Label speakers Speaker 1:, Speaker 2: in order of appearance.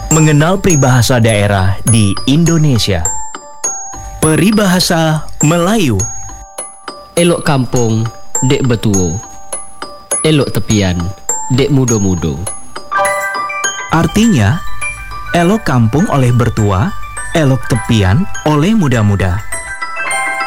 Speaker 1: Mengenal peribahasa daerah di Indonesia. Peribahasa Melayu.
Speaker 2: Elok kampung, dek betuo. Elok tepian, dek mudo-mudo.
Speaker 1: Artinya, elok kampung oleh bertua, elok tepian oleh muda-muda.